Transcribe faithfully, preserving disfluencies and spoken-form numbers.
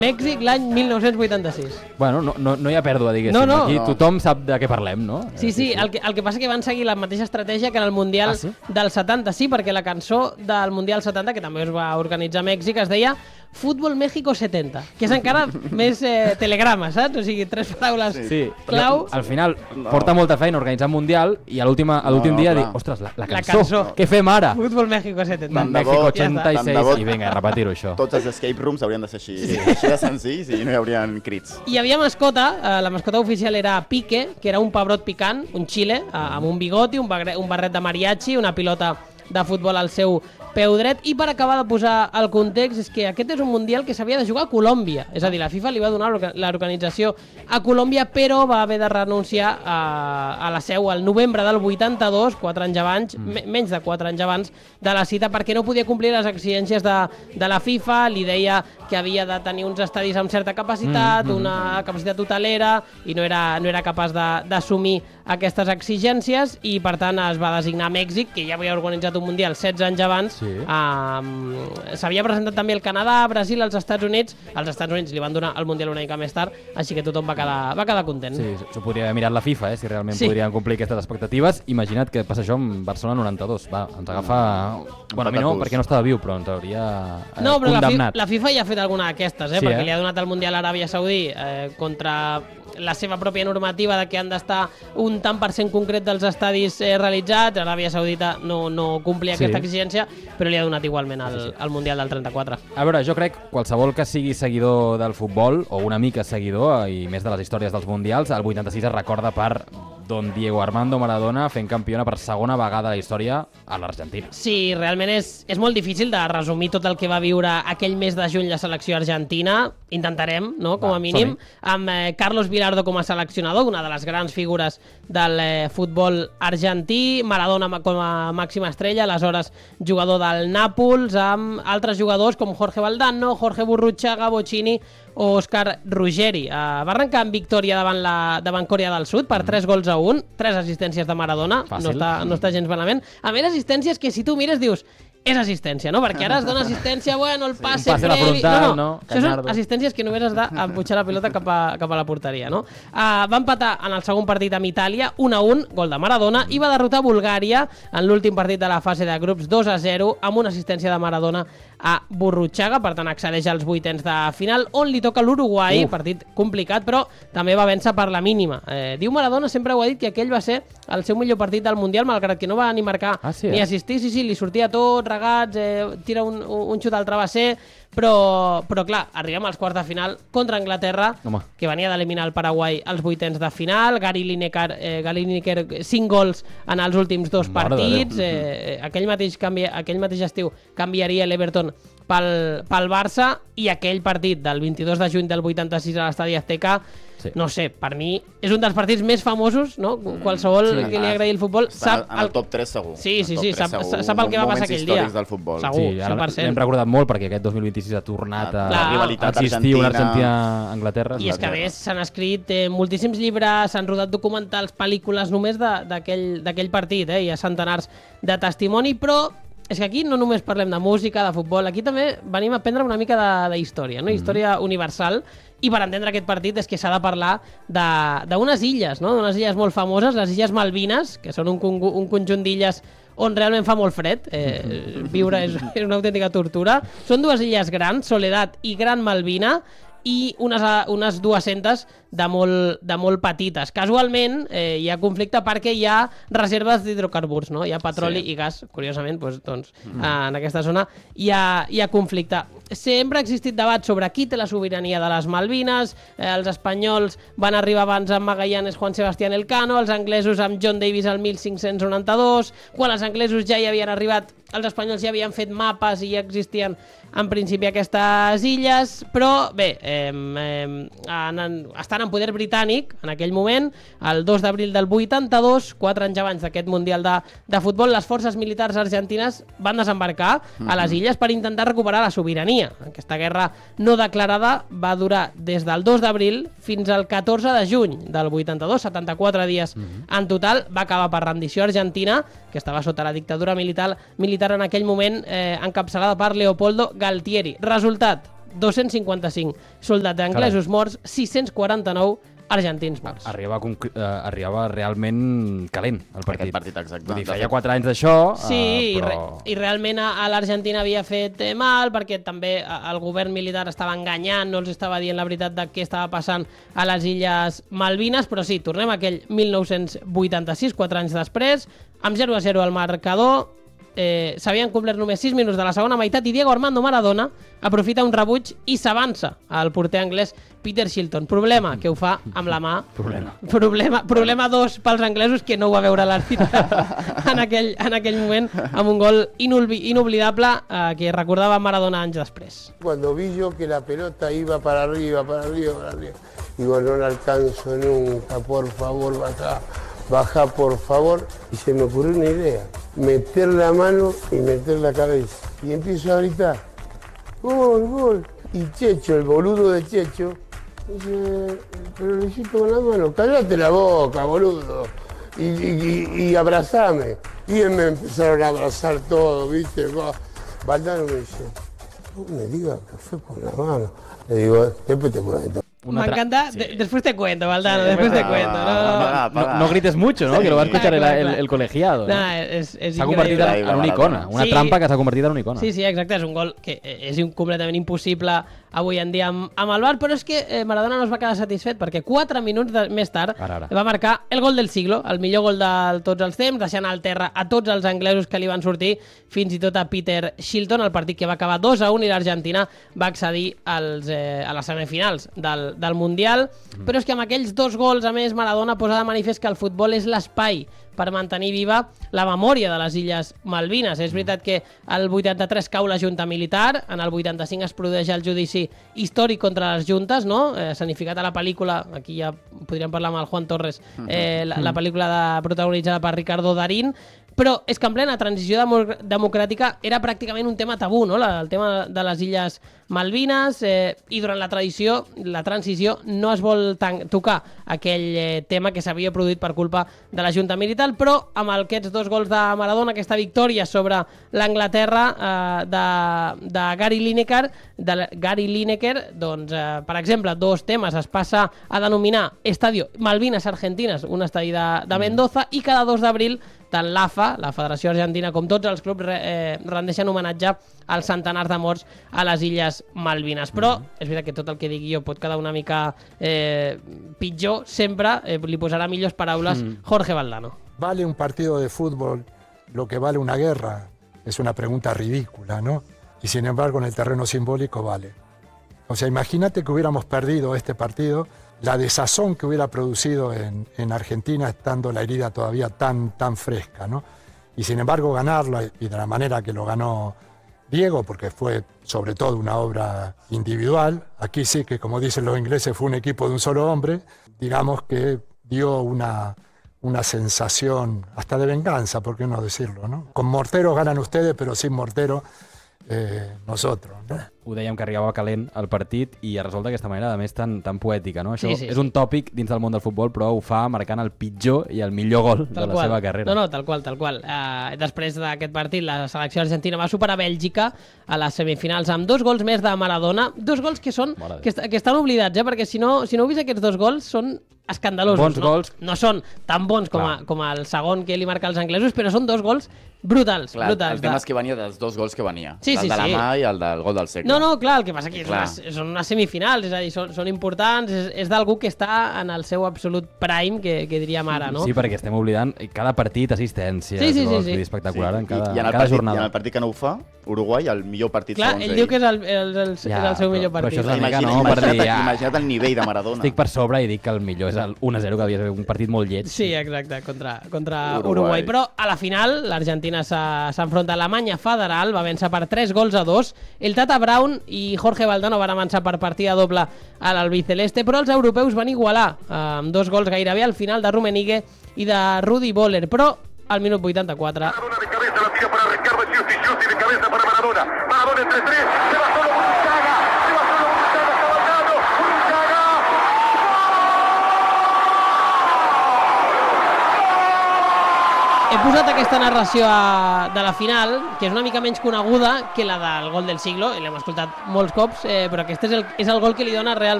Mèxic l'any mil nou-cents vuitanta-sis. Bueno, no, no, no hi ha pèrdua, diguéssim. No, no. Aquí No. tothom sap de què parlem, no? Sí, sí, el que, el que passa que van seguir la mateixa estratègia que en el Mundial Ah, sí? del setanta, sí, perquè la cançó del Mundial setanta, que també es va organitzar a Mèxic, es deia Fútbol México setanta, que és encara més eh, telegrama, saps? O sigui, tres paraules Sí, clau. al final No. porta molta feina organitzar un Mundial i a l'últim No, no, dia clar. dir, ostres, la, la La cançó, cançó. què fem ara? Fútbol México setanta. Tant de México bo, ochenta y tant de seis bo. i vinga, repetir-ho això. Tots els escape rooms haurien de ser així, sí. així de senzills i no hi haurien crits. Hi havia mascota, eh, la mascota oficial era Pique, que era un pebrot picant, un xile, eh, amb un bigoti, un, bagre, un barret de mariachi, una pilota de futbol al seu peu dret. I per acabar de posar el context, és que aquest és un Mundial que s'havia de jugar a Colòmbia. És a dir, la FIFA li va donar l'organització a Colòmbia, però va haver de renunciar a, a la seu al novembre del vuitanta-dos, quatre anys abans, mm. menys de quatre anys abans de la cita, perquè no podia complir les exigències de, de la FIFA. Li deia que havia de tenir uns estadis amb certa capacitat, mm, mm, una capacitat hotelera, i no era, no era capaç d'assumir aquestes exigències, i per tant es va designar Mèxic, que ja havia organitzat un Mundial setze anys abans. Sí. Um, S'havia presentat també el Canadà, Brasil, els Estats Units. Els Estats Units li van donar el Mundial una mica més tard, així que tothom va quedar, va quedar content. Sí, s'ho podria haver mirat la FIFA, eh, si realment Sí. podrien complir aquestes expectatives. Imagina't que passa això amb Barcelona noranta-dos. Va, ens agafa... Bueno, a mi no, patapús. perquè no estava viu, però ens hauria eh, No, però la, fi, condemnat. la FIFA ja ha fet alguna d'aquestes, eh? Sí, perquè eh? li ha donat el Mundial a Aràbia Saudí eh, contra la seva pròpia normativa de que han d'estar un tant per cent concret dels estadis eh, realitzats. Aràbia Saudita no, no complia Sí. aquesta exigència, però li ha donat igualment el, el Mundial del trenta-quatre. A veure, jo crec qualsevol que sigui seguidor del futbol, o una mica seguidor, i més de les històries dels Mundials, el vuitanta-sis es recorda per Don Diego Armando Maradona fent campiona per segona vegada a la història a l'Argentina. Sí, realment és, és molt difícil de resumir tot el que va viure aquell mes de juny la selecció argentina. Intentarem, no?, com Va, a mínim, som-hi. amb eh, Carlos Bilardo com a seleccionador, una de les grans figures del eh, futbol argentí, Maradona ma- com a màxima estrella, aleshores jugador del Nàpols, amb altres jugadors com Jorge Valdano, Jorge Burruchaga, Bocini o Òscar Ruggeri. Eh, va arrencar amb victòria davant, la, davant Corea del Sud per tres gols a un, tres assistències de Maradona, Fàcil. no està, no està gens malament. A més, assistències que si tu mires dius és assistència, no? Perquè ara es dona assistència, bueno, el passe Un passe a la previ... frontal, no, no, no? això són Gallardo. assistències que només has d'empujar la pilota cap a, cap a la porteria, no? Uh, va empatar en el segon partit amb Itàlia, un a un, gol de Maradona, i va derrotar Bulgària en l'últim partit de la fase de grups, dos a zero, amb una assistència de Maradona a Burruchaga, per tant accedeix als vuitens de final, on li toca l'Uruguai, partit complicat, però també va vèncer per la mínima. Eh, diu Maradona, sempre ho ha dit, que aquell va ser el seu millor partit del Mundial, malgrat que no va ni marcar Ah, sí, ni eh? assistir, sí, sí, li sortia tot, regats, eh, tira un, un xut al travesser, però, però clar, arribem als quarts de final contra Anglaterra, Home. que venia d'eliminar el Paraguai als vuitens de final. Gary Lineker, eh, Gary Lineker cinc gols en els últims dos Mare de partits. Eh, aquell, mateix canvi, aquell mateix estiu canviaria l'Everton pel, pel Barça, i aquell partit del vint-i-dos de juny del vuitanta-sis a l'Estadi Azteca, Sí. no sé, per mi és un dels partits més famosos, no? Qualsevol Sí. que li agradi el futbol Està sap en el top tres segur. Sí, En sí, el top sí, tres sap, segur. sap el que va passar Moments aquell dia. històrics del futbol. Segur, Sí, ara cent per cent. l'hem recordat molt perquè aquest dos mil vint-i-sis ha tornat a, La a rivalitat existir una argentina. Argentina-Anglaterra. I és que a Anglaterra. més s'han escrit eh, moltíssims llibres, s'han rodat documentals, pel·lícules només de- d'aquell d'aquell partit, eh? Hi ha centenars de testimoni, però és que aquí no només parlem de música, de futbol, aquí també venim a aprendre una mica de, de història, no? Història universal, i per entendre aquest partit és que s'ha de parlar de- d'unes illes, no? D'unes illes molt famoses, les Illes Malvines, que són un, congu- un conjunt d'illes on realment fa molt fred, eh, viure és, és una autèntica tortura. Són dues illes grans, Soledad i Gran Malvina, i unes, unes dues-centes de molt, de molt petites. Casualment eh, hi ha conflicte perquè hi ha reserves d'hidrocarburs, no? Hi ha petroli Sí. i gas, curiosament, doncs, doncs, mm. eh, en aquesta zona hi ha, hi ha conflicte. Sempre ha existit debat sobre qui té la sobirania de les Malvines. Eh, els espanyols van arribar abans amb Magallanes, Juan Sebastián Elcano, els anglesos amb John Davis el mil cinc-cents noranta-dos. Quan els anglesos ja hi havien arribat, els espanyols ja havien fet mapes i ja existien en principi aquestes illes, però bé, eh, eh, en, en, estan en poder britànic en aquell moment, el dos d'abril del vuitanta-dos, quatre anys abans d'aquest Mundial de, de futbol, les forces militars argentines van desembarcar a les illes per intentar recuperar la sobirania. Aquesta guerra no declarada va durar des del dos d'abril fins al catorze de juny del vuitanta-dos, setanta-quatre dies en total. Va acabar per rendició argentina, que estava sota la dictadura militar, militar en aquell moment, eh, encapçalada per Leopoldo Galtieri. Resultat, dos-cents cinquanta-cinc soldats anglesos morts, sis-cents quaranta-nou argentins morts. Arribava, uh, arribava realment calent el partit. Aquest partit, exacte. Vull dir, feia quatre anys d'això, sí, uh, però... i, re, i realment a, a l'Argentina havia fet eh, mal, perquè també el govern militar estava enganyant, no els estava dient la veritat de què estava passant a les Illes Malvines, però sí, tornem a aquell mil nou-cents vuitanta-sis, quatre anys després, amb zero a zero al marcador, eh, s'havien complert només sis minuts de la segona meitat i Diego Armando Maradona aprofita un rebuig i s'avança al porter anglès Peter Shilton. Problema, que ho fa amb la mà. Problema. Problema, problema dos pels anglesos, que no ho va veure l'arbitrat en, aquell, en aquell moment, amb un gol inolvi, inoblidable eh, que recordava Maradona anys després. Cuando vi yo que la pelota iba para arriba, para arriba, para arriba, digo, no la alcanzo nunca, por favor, baja, baja, por favor. Y se me ocurrió una idea, meter la mano y meter la cabeza. Y empiezo a gritar, gol, gol. Y Checho, el boludo de Checho, dice, pero lo hiciste con la mano, cállate la boca, boludo, y, y, y abrazame. Y me empezaron a abrazar todo, ¿viste? Valdano me dice, no me digas que fue por la mano. Le digo, después te cuento. M'encanta, sí. de, después te cuento, Valdano, sí, después te cuento. No, no, no, no, no grites mucho, ¿no? Sí. Que lo va a escuchar el, el, el colegiado. ¿no? Nah, és, és s'ha convertit en, en una icona, una sí. trampa que s'ha convertit en una icona. Sí, sí, exacte, és un gol que és completament impossible avui en dia amb, amb el V A R, però és que eh, Maradona no es va quedar satisfet perquè quatre minuts de, més tard ara, ara. va marcar el gol del siglo, el millor gol de tots els temps, deixant al terra a tots els anglesos que li van sortir, fins i tot a Peter Shilton, el partit que va acabar dos a un i l'Argentina va accedir als, eh, a les semifinals del, del Mundial. Mm. Però és que amb aquells dos gols, a més, Maradona posa de manifest que el futbol és l'espai per mantenir viva la memòria de les Illes Malvines. És veritat que el vuitanta-tres cau la Junta Militar, en el vuitanta-cinc es produeix el judici històric contra les juntes, no? Eh, escenificat a la pel·lícula, aquí ja podríem parlar amb el Juan Torres, eh, la, la pel·lícula de, protagonitzada per Ricardo Darín, però és que en plena transició demo democràtica era pràcticament un tema tabú, no? La, el tema de les Illes Malvines, eh, i durant la tradició, la transició, no es vol tocar aquell eh, tema que s'havia produït per culpa de la Junta Militar, però amb aquests dos gols de Maradona, aquesta victòria sobre l'Anglaterra eh, de, de Gary Lineker, de Gary Lineker, doncs, eh, per exemple, dos temes, es passa a denominar Estadio Malvinas Argentinas, un estadi de, de Mendoza, i cada dos d'abril tant l'A F A, la Federació Argentina, com tots els clubs eh, rendeixen homenatge als centenars de morts a les Illes Malvines. Però és veritat que tot el que digui jo pot quedar una mica eh, pitjor, sempre eh, li posarà millors paraules Jorge Valdano. ¿Vale un partido de fútbol lo que vale una guerra? Es una pregunta ridícula, ¿no? Y sin embargo en el terreno simbólico vale. O sea, imagínate que hubiéramos perdido este partido, la desazón que hubiera producido en, en Argentina estando la herida todavía tan, tan fresca, ¿no? Y sin embargo ganarlo, y de la manera que lo ganó Diego, porque fue sobre todo una obra individual, aquí sí que, como dicen los ingleses, fue un equipo de un solo hombre, digamos que dio una, una sensación hasta de venganza, ¿por qué no decirlo, no? Con morteros ganan ustedes, pero sin mortero eh, nosotros, ¿no? Ho dèiem que arribava calent al partit i resulta d'aquesta manera, a més, tan, tan poètica, no? Això sí, sí, és sí. un tòpic dins del món del futbol, però ho fa marcant el pitjor i el millor gol tal de la qual. seva carrera. No, no, tal qual, tal qual. Uh, després d'aquest partit, la selecció argentina va superar Bèlgica a les semifinals amb dos gols més de Maradona, dos gols que són que, est que estan oblidats, eh? Perquè si no, si no heu vist aquests dos gols, són escandalosos. Bons no? gols. No són tan bons com, a, com el segon que li marca als anglesos, però són dos gols brutals. Clar, brutals el tema de... és que venia dels dos gols que venia. Sí, el sí, de la sí. mà i el del gol del segle. No, no, clar, el que passa que Clar. és unes, són unes semifinals, és a dir, són, són importants, és, és d'algú que està en el seu absolut prime, que, que diríem ara, no? Sí, perquè estem oblidant cada partit, assistència, sí, sí, sí, gols, sí. espectacular Sí. en cada, I, i en el cada partit, jornada. I en el partit que no ho fa, Uruguai, el millor partit Clar, segons ell ell. diu que és el, el, el, ja, és el seu però, millor partit. Però això és una mica, Imagina, no, per imagina't, dir, ja, imagina't el nivell de Maradona. estic per sobre i dic que el millor és el un a zero, que havia de ser un partit molt lleig. Sí, exacte, contra, contra Uruguai. Uruguai. Però a la final l'Argentina s'enfronta a l'Alemanya Federal, va vèncer per tres gols a dos. El Tata Brown i Jorge Valdano van avançar per partida doble a l'albiceleste, però els europeus van igualar eh, amb dos gols gairebé al final de Rummenigge i de Rudi Voller. Però al minut vuitanta-quatre... Maradona de cabeza, la tira para Ricardo Giusti, Giusti de cabeza para Maradona. Maradona entre tres, se va solo Burruchaga, se va solo Burruchaga, está Valdano, Burruchaga. Hem posat aquesta narració a, de la final, que és una mica menys coneguda que la del gol del siglo, i l'hem escoltat molts cops, eh, però aquest és el, és el gol que li dona realment